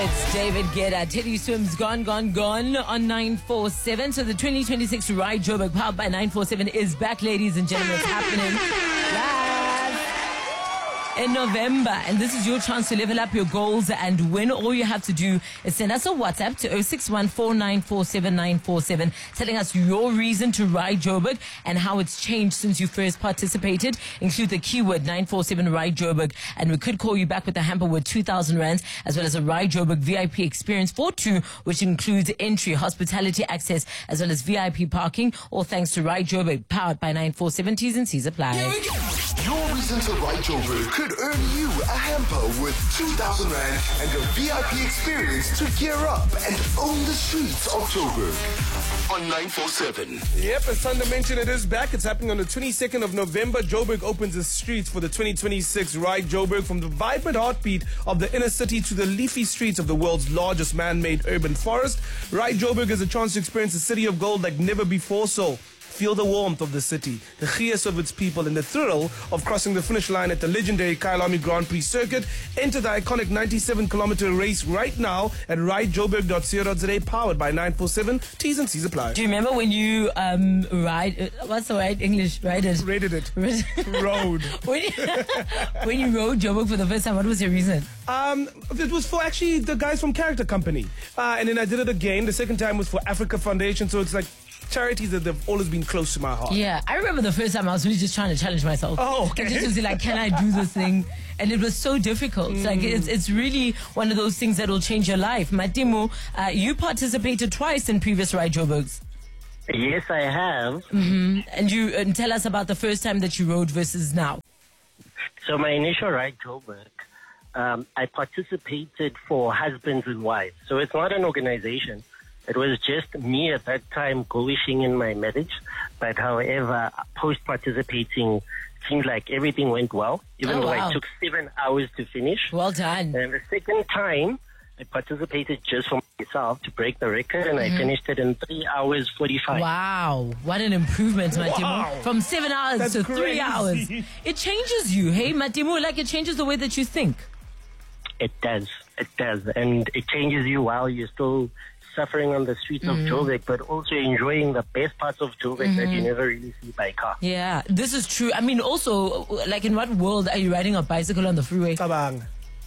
It's David Guetta. Teddy Swims Gone on 947. So the 2026 Ride Joburg powered by 947 is back, ladies and gentlemen. It's happening in November, and this is your chance to level up your goals and win. All you have to do is send us a WhatsApp to 0614947947 telling us your reason to ride Joburg and how it's changed since you first participated. Include the keyword 947 Ride Joburg, and we could call you back with a hamper with 2,000 rands as well as a Ride Joburg VIP experience for two, which includes entry, hospitality access as well as VIP parking. All thanks to Ride Joburg, powered by 947. T's and C's apply. Your reason to ride Joburg could earn you a hamper with 2,000 rand and a VIP experience to gear up and own the streets of Joburg on 947. Yep, as Sanda mentioned, it is back. It's happening on the 22nd of November. Joburg opens its streets for the 2026 Ride Joburg, from the vibrant heartbeat of the inner city to the leafy streets of the world's largest man-made urban forest. Ride Joburg is a chance to experience a city of gold like never before. So feel the warmth of the city, the chaos of its people, and the thrill of crossing the finish line at the legendary Kyalami Grand Prix circuit. Enter the iconic 97-kilometer race right now at ridejoburg.co.za, powered by 947. T's and C's apply. Do you remember when you what's the right English? Raided it. Rode. when you rode Joburg for the first time, what was your reason? It was for actually the guys from Character Company. And then I did it again. The second time was for Africa Foundation. So it's like charities that have always been close to my heart. Yeah, I remember the first time I was really just trying to challenge myself. Oh, okay. And just was like, can I do this thing? And it was so difficult. Like, it's really one of those things that will change your life. Matimu, you participated twice in previous Ride Joburgs. Yes, I have. Mm-hmm. And tell us about the first time that you rode versus now. So my initial Ride Joburg, I participated for husbands and wives. So it's not an organization. It was just me at that time wishing in my marriage. But however, post-participating, seemed like everything went well, even though it took 7 hours to finish. Well done. And the second time, I participated just for myself to break the record, and I finished it in 3 hours 45. Wow, what an improvement, Matimu. Wow. From 7 hours That's to crazy. 3 hours. It changes you, hey, Matimu, like it changes the way that you think. It does. And it changes you while you're still suffering on the streets of Joburg, but also enjoying the best parts of Joburg that you never really see by car. Yeah, this is true. I mean, also, like, in what world are you riding a bicycle on the freeway? Tabang.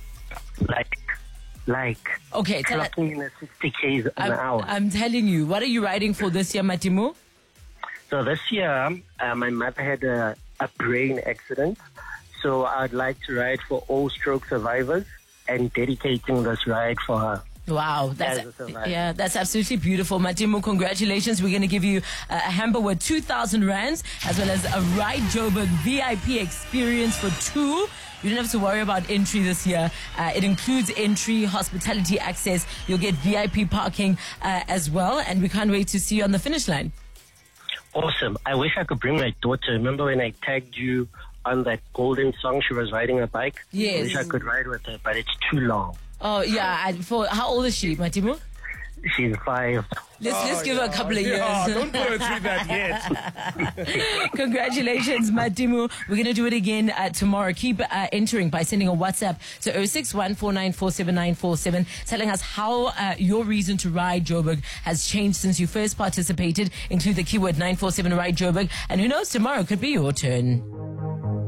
Like Okay, clocking in a 60 k's an hour. I'm telling you, what are you riding for this year, Matimu? So this year, my mother had a brain accident, so I'd like to ride for all stroke survivors and dedicating this ride for her. Wow, that's absolutely beautiful. Matimu, congratulations. We're going to give you a hamper worth 2,000 rands as well as a Ride Joburg VIP experience for two. You don't have to worry about entry this year. It includes entry, hospitality access. You'll get VIP parking as well, and we can't wait to see you on the finish line. Awesome. I wish I could bring my daughter. Remember when I tagged you on that golden song? She was riding a bike. Yes. I wish I could ride with her, but it's too long. Oh, yeah. For how old is she, Matimu? She's 5. Let's give her a couple of years. Don't put her through that yet. Congratulations, Matimu. We're going to do it again tomorrow. Keep entering by sending a WhatsApp to 0614947947 telling us how your reason to ride Joburg has changed since you first participated. Include the keyword 947 Ride Joburg. And who knows, tomorrow could be your turn.